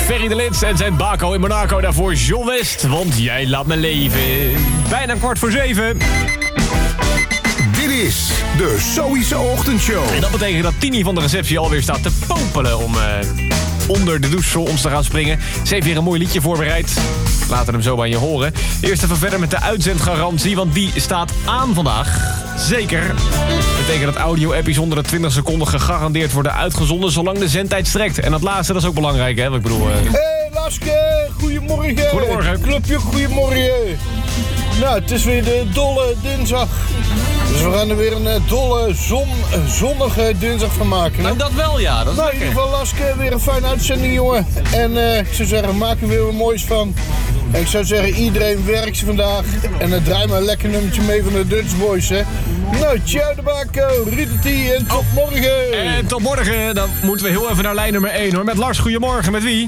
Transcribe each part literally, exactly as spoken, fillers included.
Ferry de Lits en zijn Baco in Monaco. Daarvoor John West, want jij laat me leven. Bijna kwart voor zeven. Dit is de Zoïse Ochtendshow. En dat betekent dat Tini van de receptie alweer staat te popelen om uh, onder de douche voor ons te gaan springen. Ze heeft weer een mooi liedje voorbereid. Laten hem zo aan je horen. Eerst even verder met de uitzendgarantie, want die staat aan vandaag. Zeker. Dat betekent dat audio-appies onder de twintig seconden gegarandeerd worden uitgezonden zolang de zendtijd strekt. En dat laatste, dat is ook belangrijk, hè? Wat ik bedoel... Uh... Hey Laske, goedemorgen. Goedemorgen. Clubje, goedemorgen. Nou, het is weer de dolle dinsdag. Dus we gaan er weer een dolle, zon, zonnige dinsdag van maken. Hè? Nou, dat wel, ja. Dat is nou, in ieder geval, Laske, weer een fijne uitzending, jongen. En uh, ik zou zeggen, maak er weer wat moois van. En ik zou zeggen, iedereen werkt vandaag. En dan draai maar een lekker nummertje mee van de Dutch Boys, hè. Nou, ciao de Baco, Ritati en tot morgen. En tot morgen, dan moeten we heel even naar lijn nummer één, hoor. Met Lars, goedemorgen. Met wie?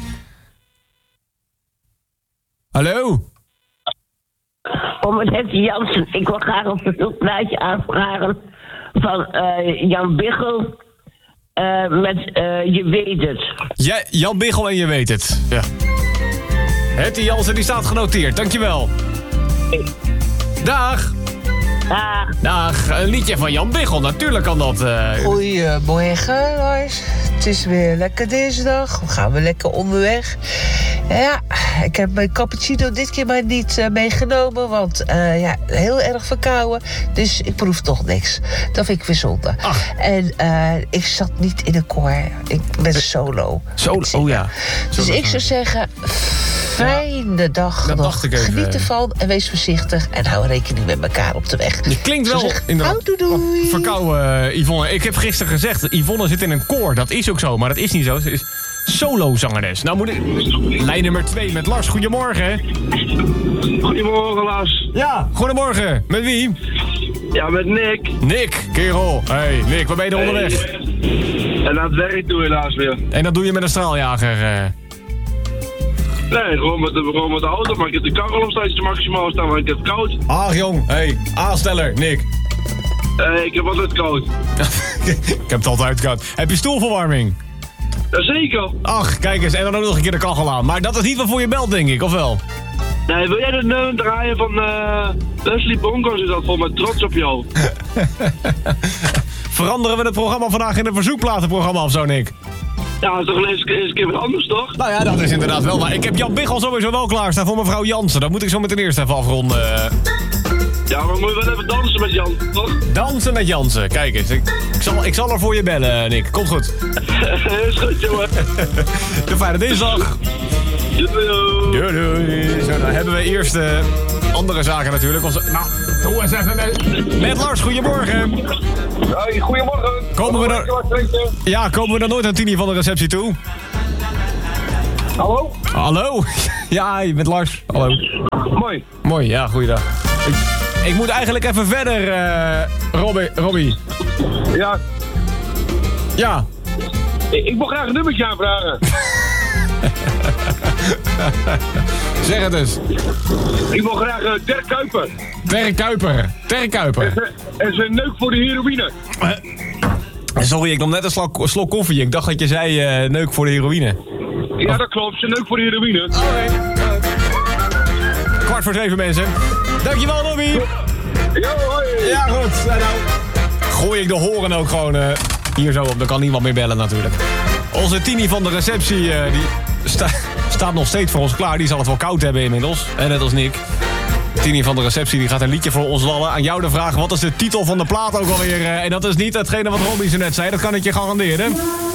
Hallo? Om het Hetty Jansen. Ik wil graag een verzoekplaatje aanvragen van uh, Jan Biggel uh, met uh, Je Weet Het. Ja, Jan Biggel en Je Weet Het. Ja. Hetty Jansen, die staat genoteerd. Dankjewel. Hey. Dag. Dag. Dag. Een liedje van Jan Biggel. Natuurlijk kan dat. Uh... Goedemorgen, Lars. Het is weer lekker dinsdag. We gaan weer lekker onderweg. Ja, ik heb mijn cappuccino dit keer maar niet uh, meegenomen. Want uh, ja, heel erg verkouden. Dus ik proef toch niks. Dat vind ik weer zonde. Ach. En uh, ik zat niet in een koor. Ik ben solo. Solo? Oh ja. Dus Solo. ik zou zeggen... Fijne dag dat nog. dacht ik even. Geniet ervan en wees voorzichtig. En hou rekening met elkaar op de weg. Je klinkt wel zeg, inderdaad doei, doei. verkouden, uh, Yvonne. Ik heb gisteren gezegd, Yvonne zit in een koor. Dat is ook zo, maar dat is niet zo. Ze is solo-zangeres. Nou moet ik... Lijn nummer twee met Lars. Goedemorgen. Goedemorgen, Lars. Ja, goedemorgen. Met wie? Ja, met Nick. Nick, kerel. Hey, Nick, waar ben je er onderweg? Hey. En aan het werk toe helaas weer. En dat doe je met een straaljager? Uh... Nee, gewoon met, de, gewoon met de auto, maar ik heb de kachel nog steeds maximaal staan, want ik heb het koud. Ach jong, hey, aansteller, Nick. Uh, ik heb altijd koud. Ik heb het altijd koud. Heb je stoelverwarming? Jazeker. Ach, kijk eens, en dan ook nog een keer de kachel aan. Maar dat is niet wat voor je belt, denk ik, of wel? Nee, wil jij de nummer draaien van uh, Leslie Bonkers? Is dat vol met trots op jou? Veranderen we het programma vandaag in een verzoekplatenprogramma of zo, Nick? Ja, dat is toch eens, eens een keer wat anders, toch? Nou ja, dat is inderdaad wel waar. Ik heb Jan Biggel sowieso wel klaarstaan voor mevrouw Jansen. Dat moet ik zo meteen eerst even afronden. Ja, maar moet je wel even dansen met Jan, toch? Dansen met Jansen. Kijk eens, ik, ik, zal, ik zal er voor je bellen, Nick. Komt goed. Is goed, jongen. De fijne dinsdag. Doei, doei. Doei. Zo, dan hebben we eerst uh, andere zaken natuurlijk. Onze, nou, doe eens even met, met Lars. Goedemorgen. Hey, goedemorgen. Komen we er, ja, komen we dan nooit aan Tini van de receptie toe? Hallo? Hallo? Ja, met Lars. Hallo. Mooi. Mooi, ja, goeiedag. Ik, ik moet eigenlijk even verder, uh, Robbie. Robbie. Ja. Ja. Ik, ik wil graag een nummertje aanvragen. Zeg het eens. Ik wil graag uh, Dirk Kuyper. Dirk Kuyper. Dirk Kuyper. En zijn neuk voor de heroïne. Uh, sorry, ik nam net een slok, slok koffie. Ik dacht dat je zei uh, neuk voor de heroïne. Ja, oh. Dat klopt. Zijn neuk voor de heroïne. Oké. Okay. Kwart voor zeven, mensen. Dankjewel, Robbie. Ja, hoi. Ja, goed. Nou, gooi ik de horen ook gewoon uh, hier zo op. Dan kan niemand meer bellen natuurlijk. Onze Tini van de receptie, uh, die sta, staat nog steeds voor ons klaar. Die zal het wel koud hebben inmiddels. En net als Nick. Tini van de receptie die gaat een liedje voor ons lallen. Aan jou de vraag, wat is de titel van de plaat ook alweer? Uh, en dat is niet hetgene wat Robbie zo net zei. Dat kan ik je garanderen.